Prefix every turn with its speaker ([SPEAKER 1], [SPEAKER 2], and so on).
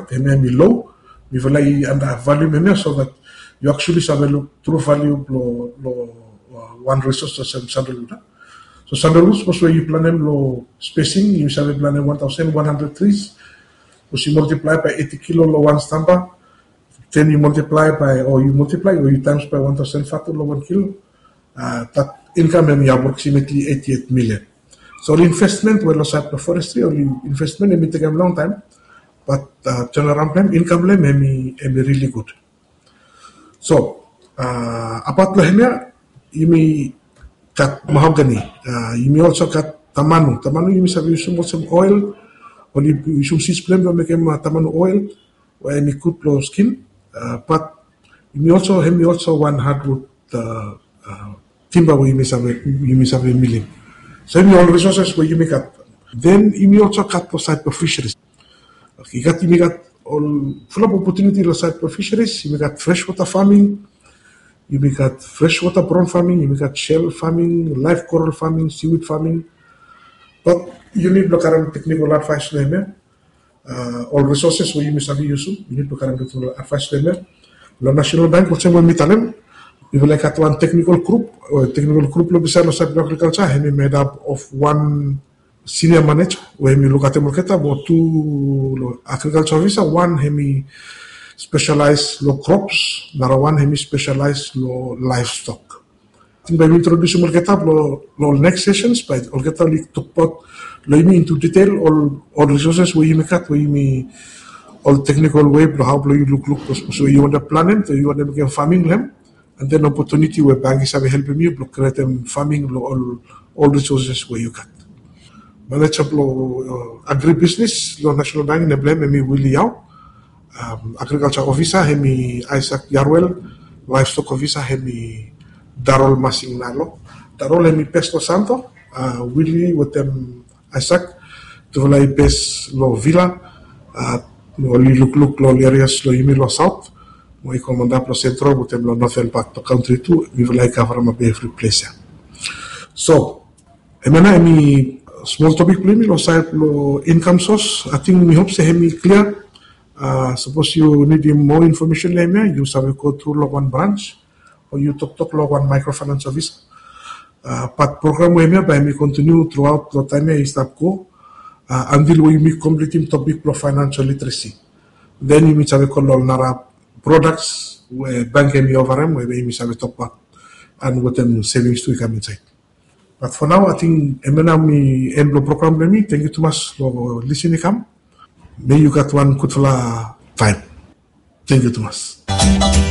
[SPEAKER 1] correct, mi low, mi valai under value me so that you actually sabe true value lo one resource sa Sandalwood. So Sandalwood was where you plan lo spacing, you sabe plan 1,100 trees, so you multiply by 80 kilo lo one stampa, then you multiply or you times by 1,000 factor lo 1 kilo. That income is approximately 88 million. So the investment well aside the forestry or investment may take a long time, but turnaround time income may really good. So about the you may cut mahogany, you may also cut tamanu. Tamanu you may have used some oil, or you use seed blend to make tamanu oil, where you may cook the skin. But you may also one hardwood timber where you may have a milling. So you all resources where you may cut. Then you may also cut the side of fisheries. Okay, you may got all full of opportunity the side of fisheries. You may got freshwater farming. You may got freshwater prawn farming. You may got shell farming, live coral farming, seaweed farming. But you need to current technical advice there. All resources where you may have use. You need to current technical advice there. The National Bank will say when we tell them. We will like at one technical group lo beside of agriculture, made up of one senior manager, where we look at them about two agriculture officer, one hemi specialized lo crops, another one hemi specialized lo livestock. I think by introducing lo next sessions, by talk about lo into detail all resources where you make cut, where you may all technical way, how you look so you want to plan it, so you want to make farming them. And then opportunity where banks have helping you to create them farming all resources where you got. Manager agribusiness, National Bank ne blame me Willie Yao, agriculture officer hemi Isaac Yarwell, livestock officer hemi Darol Masing Nalo, Darol hemi Pesto Santo, Willie with them Isaac, to lay best lo villa, lo look lo areas lo yumi lo south. Moi comandar pro centro, but lo northern part of country too. We will like cover my every place. So, emana any small topic play lo side lo income source. I think we hope say me clear. Suppose you need more information like me, you have go through lo one branch, or you talk lo one microfinance office. But program we by me continue throughout the time I start go until we meet completing topic lo financial literacy. Then you meet have call lo nara products where bank me over them where we have top part and what them savings to come inside. But for now, I think me end the program with me. Thank you too much for listening. May you got one good time. Thank you too much.